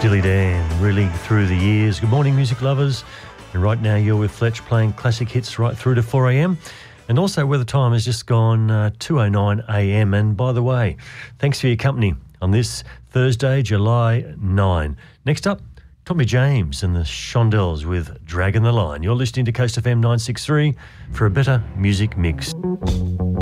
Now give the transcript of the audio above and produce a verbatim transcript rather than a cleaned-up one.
Steely Dan, really through the years. Good morning, music lovers. And right now you're with Fletch playing classic hits right through to four a.m. And also where the time has just gone uh, two oh nine a.m. And by the way, thanks for your company on this Thursday, July ninth. Next up, Tommy James and the Shondells with Dragging the Line. You're listening to Coast F M nine sixty-three for a better music mix.